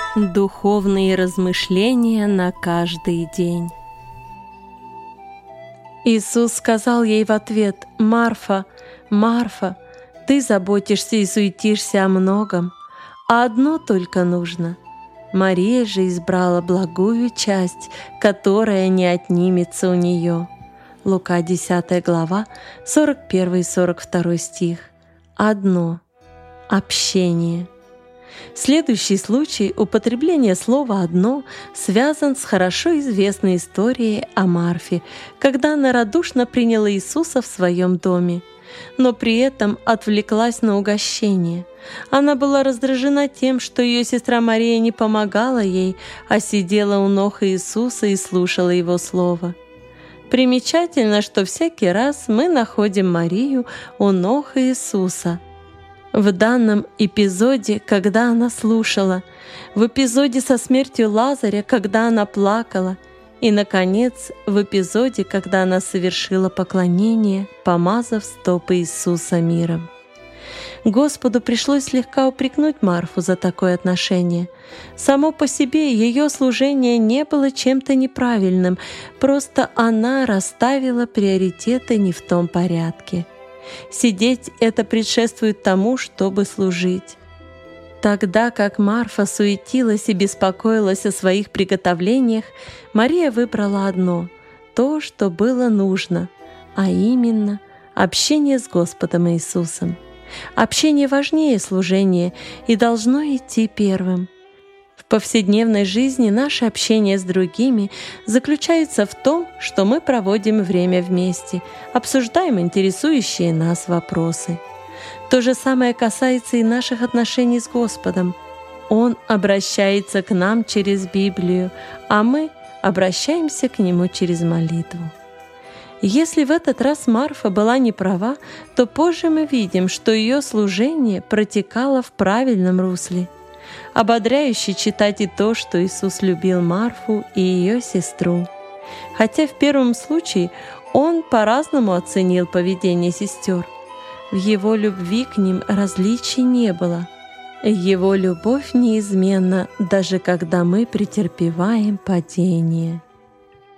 Духовные размышления на каждый день. Иисус сказал ей в ответ: «Марфа, Марфа, ты заботишься и суетишься о многом, а одно только нужно. Мария же избрала благую часть, которая не отнимется у нее». Лука 10 глава, 41-42 стих. Одно — общение. Следующий случай употребления слова «одно» связан с хорошо известной историей о Марфе, когда она радушно приняла Иисуса в своем доме, но при этом отвлеклась на угощение. Она была раздражена тем, что ее сестра Мария не помогала ей, а сидела у ног Иисуса и слушала Его слово. Примечательно, что всякий раз мы находим Марию у ног Иисуса. В данном эпизоде, когда она слушала, в эпизоде со смертью Лазаря, когда она плакала, и, наконец, в эпизоде, когда она совершила поклонение, помазав стопы Иисуса миром. Господу пришлось слегка упрекнуть Марфу за такое отношение. Само по себе ее служение не было чем-то неправильным, просто она расставила приоритеты не в том порядке. Сидеть — это предшествует тому, чтобы служить. Тогда как Марфа суетилась и беспокоилась о своих приготовлениях, Мария выбрала одно — то, что было нужно, а именно общение с Господом Иисусом. Общение важнее служения и должно идти первым. В повседневной жизни наше общение с другими заключается в том, что мы проводим время вместе, обсуждаем интересующие нас вопросы. То же самое касается и наших отношений с Господом. Он обращается к нам через Библию, а мы обращаемся к Нему через молитву. Если в этот раз Марфа была не права, то позже мы видим, что ее служение протекало в правильном русле. Ободряюще читать и то, что Иисус любил Марфу и ее сестру. Хотя в первом случае Он по-разному оценил поведение сестер. В Его любви к ним различий не было. Его любовь неизменна, даже когда мы претерпеваем падение.